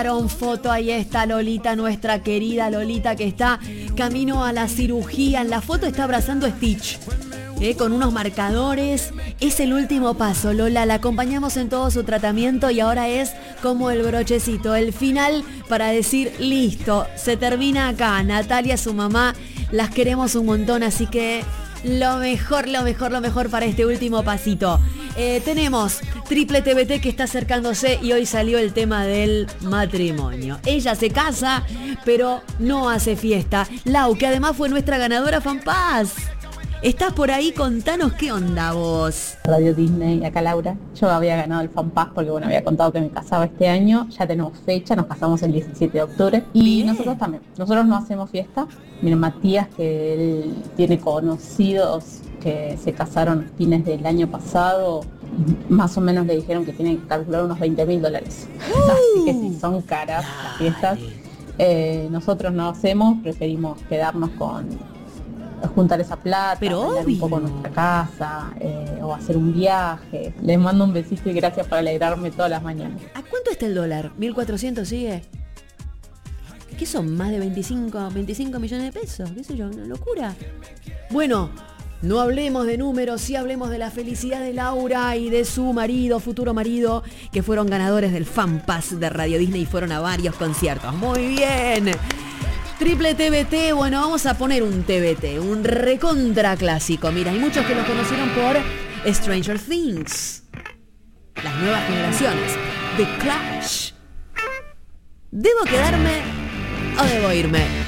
sacaron foto. Ahí está Lolita, nuestra querida Lolita, que está camino a la cirugía. En la foto está abrazando a Stitch, con unos marcadores. Es el último paso, Lola. La acompañamos en todo su tratamiento y ahora es como el brochecito, el final para decir, listo, se termina acá. Natalia, su mamá, las queremos un montón, así que lo mejor para este último pasito. Tenemos Triple TBT que está acercándose y hoy salió el tema del matrimonio. Ella se casa, pero no hace fiesta. Lau, que además fue nuestra ganadora FanPass. ¿Estás por ahí? Contanos qué onda vos. Radio Disney, acá Laura. Yo había ganado el FanPass porque había contado que me casaba este año. Ya tenemos fecha, nos casamos el 17 de octubre. Y bien. Nosotros también. Nosotros no hacemos fiesta. Miren, Matías, que él tiene conocidos que se casaron fines del año pasado, más o menos le dijeron que tienen que calcular unos $20,000. Así que si son caras las fiestas, nosotros no hacemos, preferimos quedarnos con juntar esa plata, pero un poco nuestra casa, o hacer un viaje. Les mando un besito y gracias por alegrarme todas las mañanas. ¿A cuánto está el dólar? ¿1.400 sigue? ¿Qué son? ¿Más de 25 millones de pesos? ¿Qué sé yo? ¿Una locura? Bueno, no hablemos de números, sí hablemos de la felicidad de Laura y de su marido, futuro marido, que fueron ganadores del FanPass de Radio Disney y fueron a varios conciertos. ¡Muy bien! Triple TBT, bueno, vamos a poner un TBT, un recontra clásico. Mira, hay muchos que lo conocieron por Stranger Things. Las nuevas generaciones. The Clash. ¿Debo quedarme o debo irme?